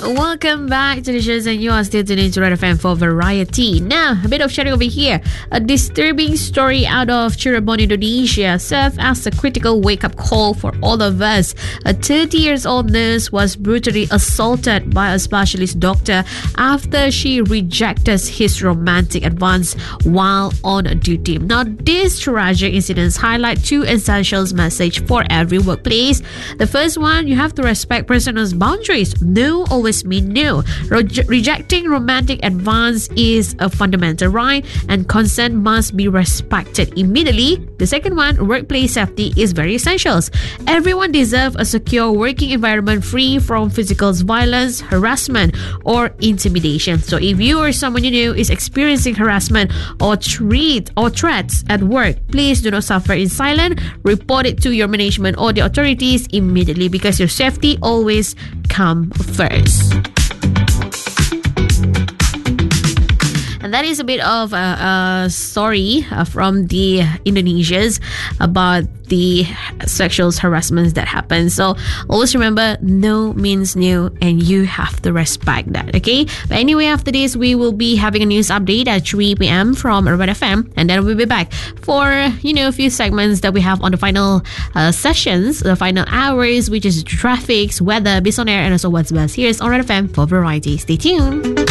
Welcome back to the shows, and you are still tuning to Red FM for Variety. Now, a bit of sharing over here. A disturbing story out of Cirebon, Indonesia served as a critical wake-up call for all of us. A 30-year-old nurse was brutally assaulted by a specialist doctor after she rejected his romantic advance while on duty. Now, these tragic incidents highlight two essential messages for every workplace. The first one, you have to respect personal boundaries. No always mean no. Rejecting romantic advance is a fundamental right, and consent must be respected immediately. The second one, workplace safety is very essential. Everyone deserves a secure working environment free from physical violence, harassment, or intimidation. So if you or someone you know is experiencing harassment or threats at work, please do not suffer in silence. Report it to your management or the authorities immediately, because your safety always come first. And that is a bit of a story from the Indonesians about the sexual harassments that happen. So always remember, no means no, and you have to respect that, okay? But anyway, after this, we will be having a news update at 3 p.m. from Red FM, and then we'll be back for, a few segments that we have on the final sessions, the final hours, which is traffic, weather, based on air, and also what's best. Here's on Red FM for Variety. Stay tuned.